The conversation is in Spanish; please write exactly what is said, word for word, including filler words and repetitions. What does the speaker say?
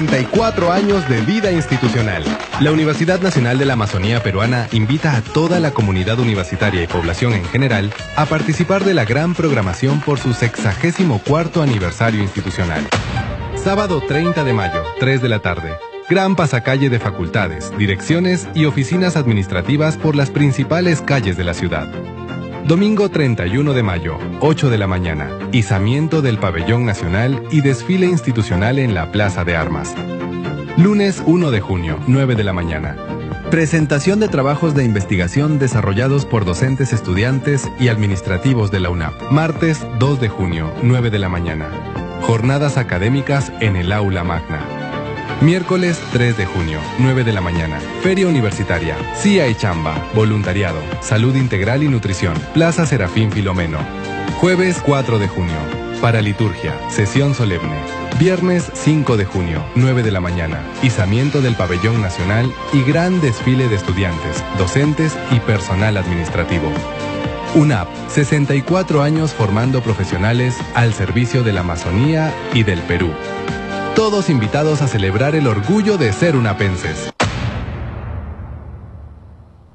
treinta y cuatro años de vida institucional. La Universidad Nacional de la Amazonía Peruana invita a toda la comunidad universitaria y población en general a participar de la gran programación por su sexagésimo cuarto aniversario institucional. Sábado treinta de mayo, tres de la tarde. Gran pasacalle de facultades, direcciones y oficinas administrativas por las principales calles de la ciudad. Domingo treinta y uno de mayo, ocho de la mañana, izamiento del Pabellón Nacional y desfile institucional en la Plaza de Armas. Lunes uno de junio, nueve de la mañana. Presentación de trabajos de investigación desarrollados por docentes, estudiantes y administrativos de la UNAP. Martes dos de junio, nueve de la mañana. Jornadas académicas en el Aula Magna. Miércoles tres de junio, nueve de la mañana. Feria Universitaria, C I A y Chamba, Voluntariado, Salud Integral y Nutrición, Plaza Serafín Filomeno. Jueves cuatro de junio, Paraliturgia, Sesión Solemne. Viernes cinco de junio, nueve de la mañana. Izamiento del Pabellón Nacional y gran desfile de estudiantes, docentes y personal administrativo. UNAP, sesenta y cuatro años formando profesionales al servicio de la Amazonía y del Perú. Todos invitados a celebrar el orgullo de ser unapenses.